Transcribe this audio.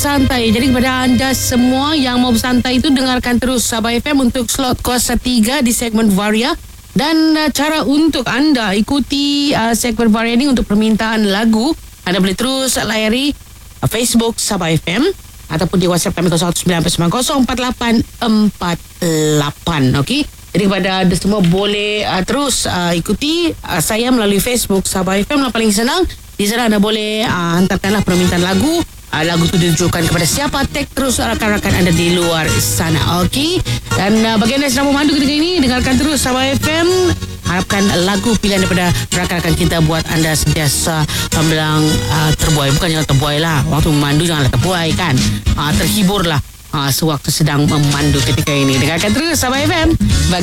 bersantai. Jadi kepada anda semua yang mau bersantai itu, dengarkan terus Sabah FM untuk slot kuasa 3 di segmen Varia. Dan cara untuk anda ikuti segmen Varia ini untuk permintaan lagu, anda boleh terus layari Facebook Sabah FM ataupun di WhatsApp kami 09904848. Okey. Jadi kepada anda semua boleh terus ikuti saya melalui Facebook Sabah FM. Yang paling senang di sana anda boleh hantarkanlah permintaan lagu. Lagu tu ditujukan kepada siapa, tag terus rakan-rakan anda di luar sana. Okey. Dan bagi anda yang sedang memandu ketika ini, dengarkan terus Sabah FM. Harapkan lagu pilihan daripada rakan-rakan kita buat anda sentiasa bilang terbuai. Bukan jangan terbuai lah, waktu memandu janganlah terbuai kan. Terhiburlah sewaktu sedang memandu ketika ini. Dengarkan terus Sabah FM.